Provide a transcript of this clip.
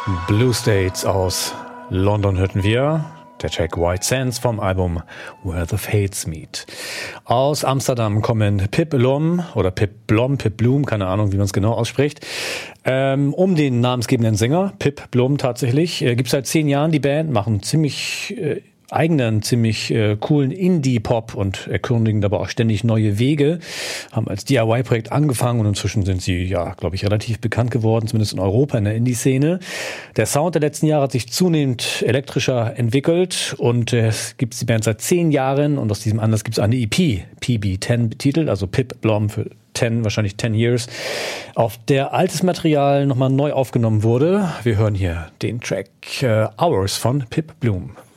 Blue States aus London hörten wir. Der Track White Sands vom Album Where the Fates Meet. Aus Amsterdam kommen Pip Blom oder Pip Bloom, keine Ahnung, wie man es genau ausspricht. Um den namensgebenden Sänger, Pip Blom tatsächlich, gibt es seit 10 Jahren die Band, machen ziemlich eigenen, ziemlich coolen Indie-Pop und erkundigen dabei auch ständig neue Wege. Haben als DIY-Projekt angefangen und inzwischen sind sie, ja, glaube ich, relativ bekannt geworden, zumindest in Europa, in der Indie-Szene. Der Sound der letzten Jahre hat sich zunehmend elektrischer entwickelt und es gibt die Band seit 10 Jahren und aus diesem Anlass gibt es eine EP, PB10 betitelt, also Pip Blom für 10, wahrscheinlich 10 Years, auf der altes Material nochmal neu aufgenommen wurde. Wir hören hier den Track Hours von Pip Bloom.